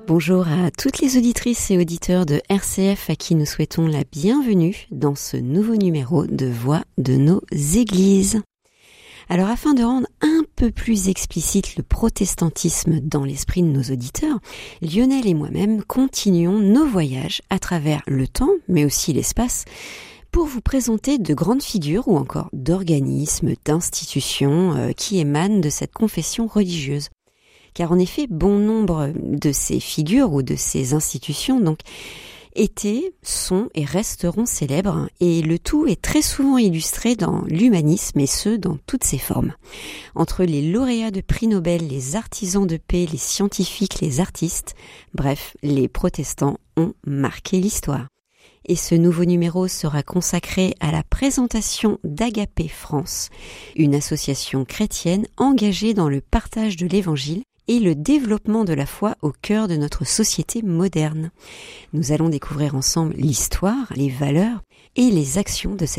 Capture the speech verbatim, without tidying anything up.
Bonjour à toutes les auditrices et auditeurs de R C F à qui nous souhaitons la bienvenue dans ce nouveau numéro de Voix de nos églises. Alors afin de rendre un peu plus explicite le protestantisme dans l'esprit de nos auditeurs, Lionel et moi-même continuons nos voyages à travers le temps, mais aussi l'espace, pour vous présenter de grandes figures ou encore d'organismes, d'institutions euh, qui émanent de cette confession religieuse. Car en effet, bon nombre de ces figures ou de ces institutions donc étaient, sont et resteront célèbres, et le tout est très souvent illustré dans l'humanisme, et ce, dans toutes ses formes. Entre les lauréats de prix Nobel, les artisans de paix, les scientifiques, les artistes, bref, les protestants ont marqué l'histoire. Et ce nouveau numéro sera consacré à la présentation d'Agapé France, une association chrétienne engagée dans le partage de l'Évangile et le développement de la foi au cœur de notre société moderne. Nous allons découvrir ensemble l'histoire, les valeurs et les actions de cette